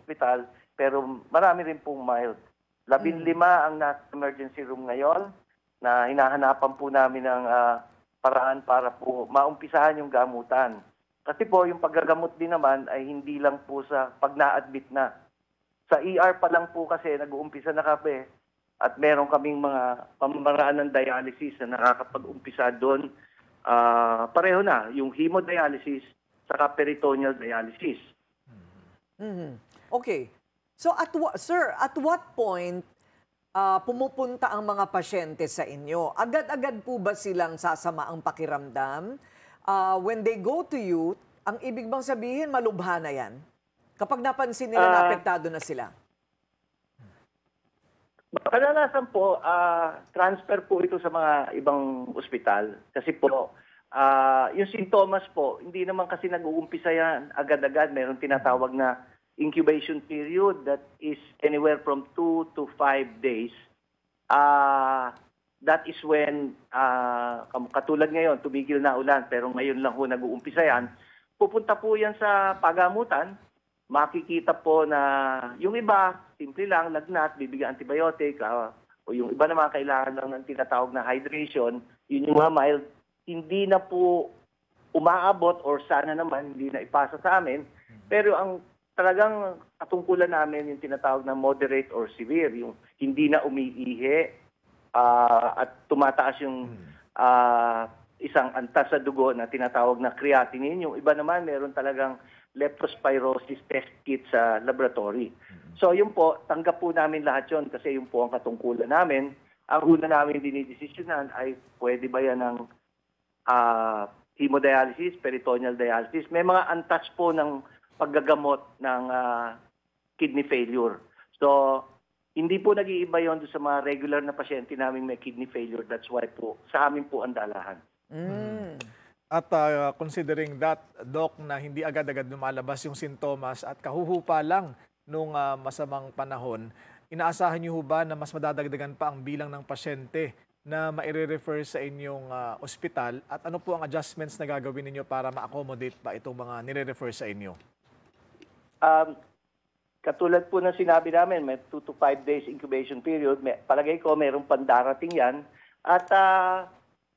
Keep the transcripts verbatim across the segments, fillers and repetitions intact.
ospital, pero marami rin pong mild. Labing lima ang nasa emergency room ngayon na hinahanapan po namin ng ah, paraan para po maumpisahan yung gamutan. Kasi po yung paggagamot din naman ay hindi lang po sa pag na-admit na. Sa E R pa lang po kasi nag-uumpisa na kami at meron kaming mga pamamaraan ng dialysis na nakakapag-umpisa doon. Ah, pareho na, yung hemodialysis saka peritoneal dialysis. Mhm. Okay. So at wa- sir, at what point ah, pumupunta ang mga pasyente sa inyo? Agad-agad po ba silang sasama ang pakiramdam? Ah, when they go to you, ang ibig bang sabihin malubha na yan? Kapag napansin nila na Ah, apektado na sila. Kadalasan po, ah, transfer po ito sa mga ibang ospital. Kasi po, ah, yung sintomas po, hindi naman kasi nag-uumpisa yan agad-agad. Meron tinatawag na incubation period that is anywhere from two to five days. Ah, that is when, ah, kam- katulad ngayon, tumigil na ulan, pero ngayon lang ho nag-uumpisa yan. Pupunta po yan sa pagamutan. Makikita po na yung iba, simple lang, lagnat, bibigyan antibiotic, ah, o yung iba naman kailangan lang ng tinatawag na hydration, yun yung mga mild, hindi na po umaabot or sana naman hindi na ipasa sa amin. Pero ang talagang katungkulan namin yung tinatawag na moderate or severe, yung hindi na umiihi ah, at tumataas yung ah, isang antas sa dugo na tinatawag na creatinine. Yung iba naman meron talagang leptospirosis test kit sa laboratory. So yun po, tanggap po namin lahat yun kasi yun po ang katungkulan namin. Ang una namin dinidesisyonan ay pwede ba yan ng ah, hemodialysis, peritoneal dialysis. May mga antas po ng paggagamot ng ah, kidney failure. So, hindi po nag-iiba yun doon sa mga regular na pasyente namin may kidney failure. That's why po, sa amin po ang dalahan. Mm. At ah, considering that, Doc, na hindi agad-agad lumalabas yung sintomas at kahuhupa lang nung ah, masamang panahon, inaasahan niyo ho ba na mas madadagdagan pa ang bilang ng pasyente na maire-refer sa inyong ah, ospital? At ano po ang adjustments na gagawin ninyo para ma-accommodate pa itong mga nire-refer sa inyo? Um, katulad po ng sinabi namin, may two to five days incubation period. May, palagay ko mayroong pandarating yan. At ah,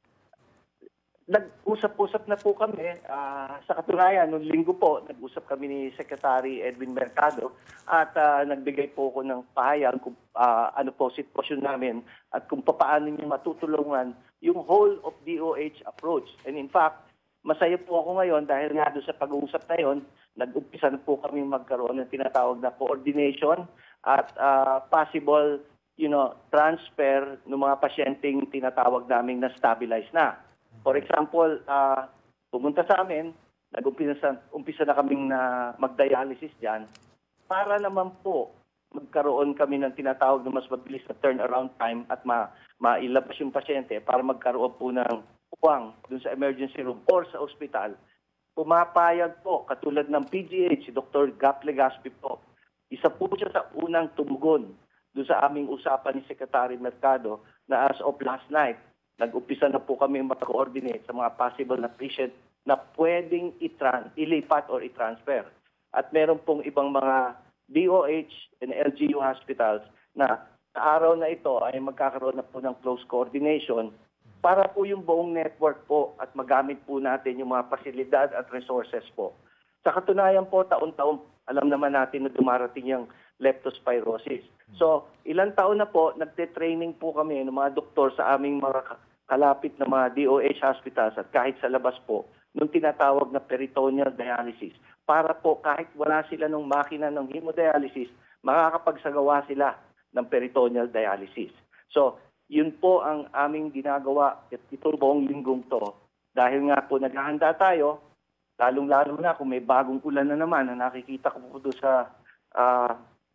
nag-usap-usap na po kami. Ah, sa katunayan, noong linggo po, nag-usap kami ni Secretary Edwin Mercado at ah, nagbigay po ako ng pahayag kung ah, ano po sitwasyon namin at kung paano niyo matutulungan yung whole of D O H approach. And in fact, masaya po ako ngayon dahil nga doon sa pag-uusap na yon, nag-umpisa na po kami magkaroon ng tinatawag na coordination at ah, possible you know, transfer ng mga pasyenteng tinatawag naming na stabilize na. For example, ah, pumunta sa amin, nag-umpisa umpisa na kaming na mag-dialysis dyan para naman po magkaroon kami ng tinatawag na mas mabilis na turnaround time at ma mailabas yung pasyente para magkaroon po ng puwang dun sa emergency room or sa ospital. Pumapayag po, katulad ng P G H, si Doctor Gap Legaspi po, isa po siya sa unang tumugon doon sa aming usapan ni Secretary Mercado na as of last night, nag-umpisa na po kami mag-coordinate sa mga possible na patient na pwedeng itran ilipat or i-transfer. At meron pong ibang mga D O H and L G U hospitals na sa araw na ito ay magkakaroon na po ng close coordination para po yung buong network po at magamit po natin yung mga pasilidad at resources po. Sa katunayan po, taon-taon, alam naman natin na dumarating yung leptospirosis. So, ilang taon na po, nagte-training po kami ng mga doktor sa aming mga kalapit na mga D O H hospitals at kahit sa labas po, nung tinatawag na peritoneal dialysis. Para po kahit wala sila ng makina ng hemodialysis, makakapagsagawa sila ng peritoneal dialysis. So, yun po ang aming ginagawa at itong buong linggong to. Dahil nga po naghahanda tayo, lalong-lalo na kung may bagong ulan na naman na nakikita ko po doon sa ah,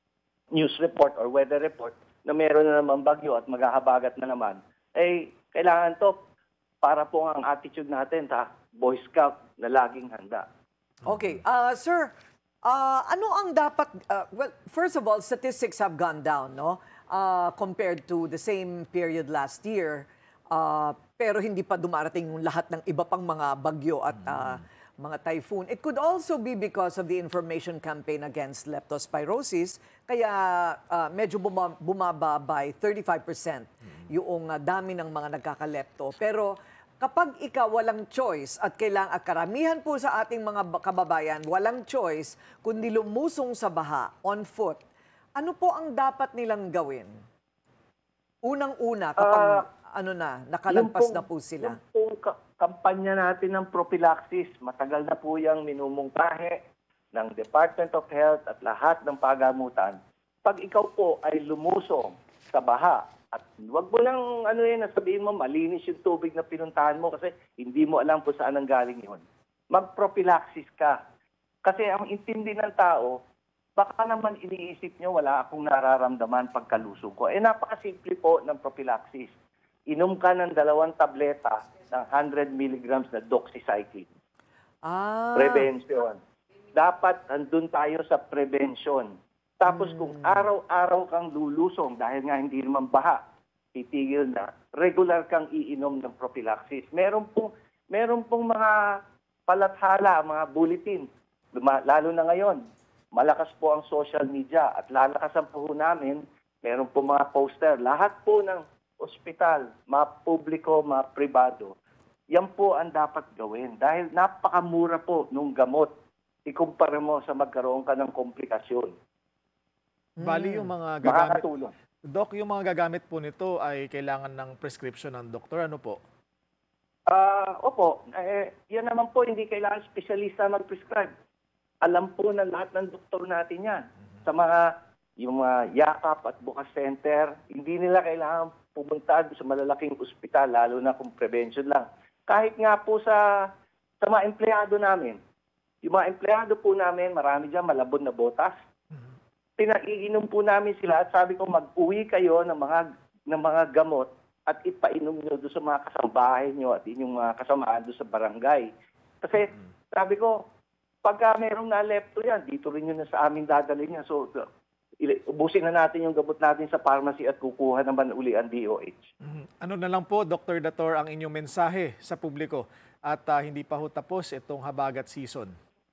news report or weather report na meron na naman bagyo at maghahabagat na naman, eh, kailangan to para po ang attitude natin, ta, Boy Scout na laging handa. Okay. Uh, sir, uh, ano ang dapat... Uh, well, first of all, statistics have gone down, no? Uh, compared to the same period last year. Uh, pero hindi pa dumarating yung lahat ng iba pang mga bagyo at uh, mga typhoon. It could also be because of the information campaign against leptospirosis, kaya ah, medyo buma- bumaba by thirty-five percent yung ah, dami ng mga nagkakalepto. Pero kapag ikaw walang choice at kailangan, at karamihan po sa ating mga ba- kababayan, walang choice kundi lumusong sa baha on foot, ano po ang dapat nilang gawin? Unang-una kapag Ah, ano na, Yung nakalagpas pong- na po sila. Yung pong ka- kampanya natin ng prophylaxis, matagal na po yung minumungkahi ng Department of Health at lahat ng pagamutan. Pag ikaw po ay lumusong sa baha, at wag mo lang ano yun, sabihin mo malinis yung tubig na pinuntahan mo kasi hindi mo alam kung saan ang galing yun. Mag-prophylaxis ka. Kasi ang intindi ng tao, baka naman iniisip nyo wala akong nararamdaman pagkalusong ko. Eh napakasimple po ng prophylaxis. Inom ka ng dalawang tableta ng one hundred milligrams na doxycycline. Ah, Prevention. Dapat andun tayo sa prevention. Tapos kung araw-araw kang lulusong dahil nga hindi naman baha, titigil na, regular kang iinom ng prophylaxis. Meron pong, meron pong mga palathala, mga bulletin, Luma- lalo na ngayon. Malakas po ang social media at lalakasan po namin, meron po mga poster. Lahat po ng ospital, mga publiko, mga pribado, yan po ang dapat gawin. Dahil napakamura po nung gamot. Ikumpara mo sa magkaroon ka ng komplikasyon. Bali yung mga gagamit, Makakatulong. Doc, yung mga gagamit po nito ay kailangan ng prescription ng doktor. Ano po? Ah, opo, eh, yan naman po, hindi kailangan spesyalista mag-prescribe. Alam po ng lahat ng doktor natin yan. Sa mga, yung mga yakap at bukas center, hindi nila kailangan pumunta sa malalaking ospital, lalo na kung prevention lang. Kahit nga po sa, sa mga empleyado namin, yung mga empleyado po namin, marami dyan malabon na botas. Pinaiinom po namin sila at sabi ko, mag-uwi kayo ng mga, ng mga gamot at ipainom nyo doon sa mga kasambahay nyo at inyong mga kasamaan doon sa barangay. Kasi sabi ko, pagka merong nalepto yan, dito rin yun na sa amin dadalhin niya. So, ili- ubusin na natin yung gamot natin sa pharmacy at kukuha naman uli ang D O H. Mhm. Ano na lang po, Doctor Dator, ang inyong mensahe sa publiko at ah, hindi pa ho tapos itong habagat season?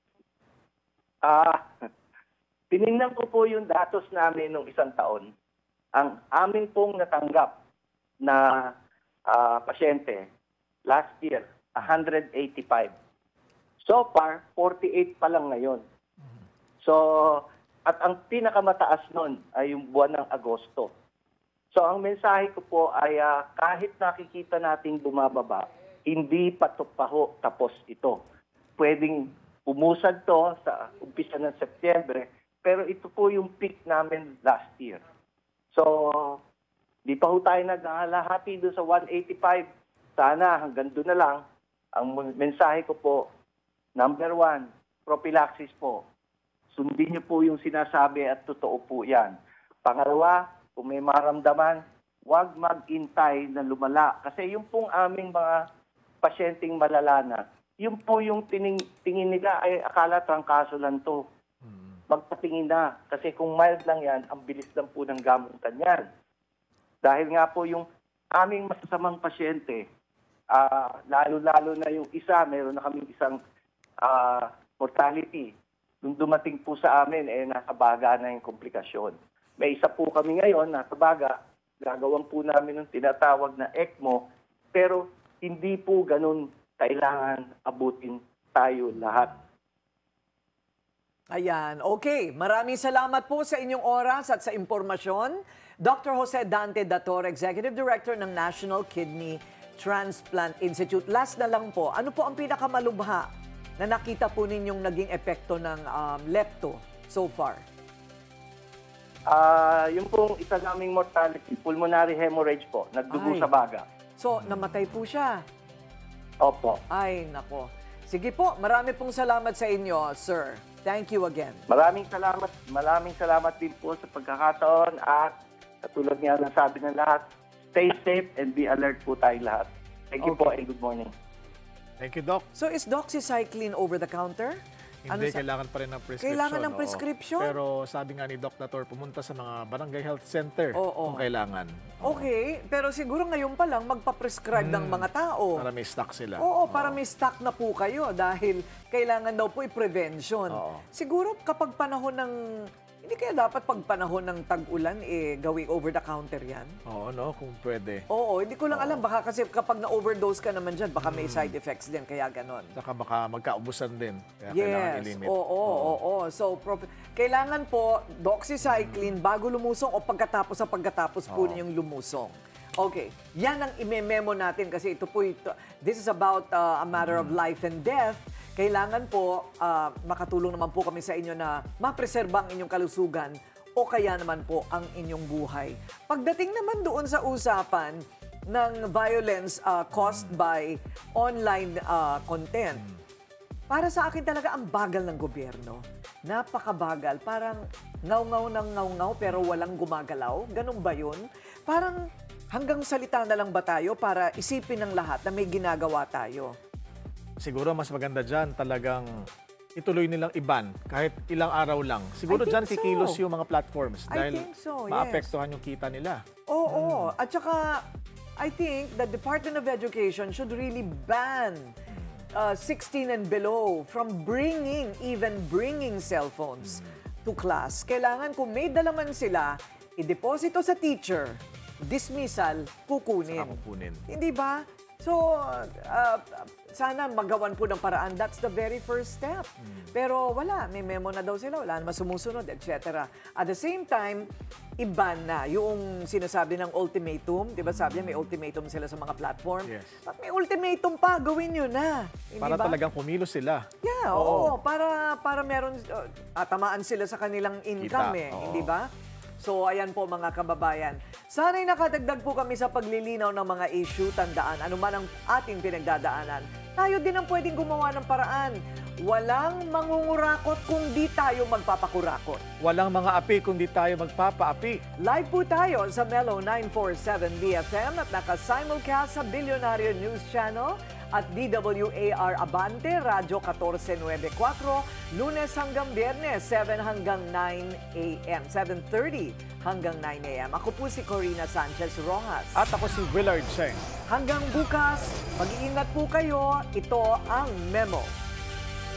Ah, tinignan ko po yung datos namin nung isang taon. Ang amin pong natanggap na ah, pasyente last year, one hundred eighty-five. So far, forty-eight pa lang ngayon. So, at ang pinakamataas nun ay yung buwan ng Agosto. So, ang mensahe ko po ay ah, kahit nakikita nating bumababa, hindi pa to pa ho tapos ito. Pwedeng umusad to sa umpisa ng Setyembre, pero ito po yung peak namin last year. So, di pa ho tayo naghahalahati doon sa one eighty-five. Sana hanggang doon na lang. Ang mensahe ko po, number one, prophylaxis po. Sundin niyo po yung sinasabi at totoo po yan. Pangalawa, kung may maramdaman, huwag mag-intay na lumala. Kasi yung pong aming mga pasyenteng malala na, yun po yung tining, tingin nila ay akala trangkaso lang to. Magpatingin na. Kasi kung mild lang yan, ang bilis lang po ng gamutan yan. Dahil nga po yung aming masasamang pasyente, ah, lalo-lalo na yung isa, meron na kaming isang ah, mortality. Nung dumating po sa amin, eh, nasa baga na yung komplikasyon. May isa po kami ngayon, nasa baga, gagawin po namin ng tinatawag na ECMO, pero hindi po ganun kailangan abutin tayo lahat. Ayan, okay. Maraming salamat po sa inyong oras at sa impormasyon. Doctor Jose Dante Dator, Executive Director ng National Kidney Transplant Institute. Last na lang po, ano po ang pinakamalubha na nakita po ninyong naging epekto ng um, lepto so far? Ah, yung pong isa naming mortality, pulmonary hemorrhage po, nagdugo Ay. sa baga. So, namatay po siya. Opo. Ay, nako. Sige po, marami pong salamat sa inyo, sir. Thank you again. Maraming salamat, maraming salamat din po sa pagkakataon at katulad nga ng sabi ng lahat, stay safe and be alert po tayong lahat. Thank you po Okay. and good morning. Thank you, Doc. So, is doxycycline over the counter? Ano Hindi, sa- kailangan pa rin ng prescription. Kailangan ng oo. prescription? Pero sabi nga ni Doc Nator, pumunta sa mga barangay health center Oo. kung kailangan. Oo. Okay, pero siguro ngayon pa lang magpa-prescribe ng mga tao. Para may stock sila. Oo, para may stock na po kayo dahil kailangan daw po i-prevention. Oo. Siguro kapag panahon ng, hindi kaya dapat pag panahon ng tag-ulan, eh, gawing over-the-counter yan? Oo, no? Kung pwede. Oo, hindi ko lang alam. Baka kasi kapag na-overdose ka naman dyan, baka may side effects din, kaya ganon. Saka baka magkaubusan din. Kaya kailangan Yes, i-limit. oo, oo, oo. So, prof- kailangan po doxycycline bago lumusong o pagkatapos sa pagkatapos po Oo. ninyong lumusong. Okay, yan ang imememo natin kasi ito po, ito, this is about uh, a matter of life and death. Kailangan po, uh, makatulong naman po kami sa inyo na mapreserba ang inyong kalusugan o kaya naman po ang inyong buhay. Pagdating naman doon sa usapan ng violence uh, caused by online uh, content, para sa akin talaga ang bagal ng gobyerno. Napakabagal. Parang ngaw-ngaw ng ngaw-ngaw pero walang gumagalaw. Ganun ba yun? Parang hanggang salita na lang ba tayo para isipin ng lahat na may ginagawa tayo? Siguro mas maganda dyan talagang ituloy nilang iban kahit ilang araw lang. Siguro I think dyan so. kikilos yung mga platforms I dahil think so, yes. maapektuhan yung kita nila. Oo. At saka, I think the Department of Education should really ban uh, sixteen and below from bringing, even bringing cell phones to class. Kailangan kung may dalaman sila, i-deposito sa teacher, dismissal, kukunin. Saka kukunin. Hindi ba? So, uh, sana magawan po ng paraan. That's the very first step. Pero wala, may memo na daw sila, wala naman sumusunod, et cetera. At the same time, iban na yung sinasabi ng ultimatum. Di ba sabi niya, may ultimatum sila sa mga platform? Yes. Pag may ultimatum pa, gawin nyo na. Hindi Para ba? talagang kumilos sila. Yeah, oo. Para, para meron, uh, tatamaan sila sa kanilang income Kita, eh. oo. Hindi ba? So, ayan po mga kababayan. Sana'y nakadagdag po kami sa paglilinaw ng mga issue, tandaan, anuman ang ating pinagdadaanan. Tayo din ang pwedeng gumawa ng paraan. Walang mangungurakot kung di tayo magpapakurakot. Walang mga api kung di tayo magpapaapi. Live po tayo sa Melo nine forty-seven B F M at naka-simulcast sa Billionario News Channel at D W A R Abante, Radyo fourteen ninety-four, Lunes hanggang Biyernes, seven hanggang nine a m seven thirty hanggang nine a m Ako po si Corina Sanchez Rojas. At ako si Willard Cheng. Hanggang bukas, mag-iingat po kayo. Ito ang Memo.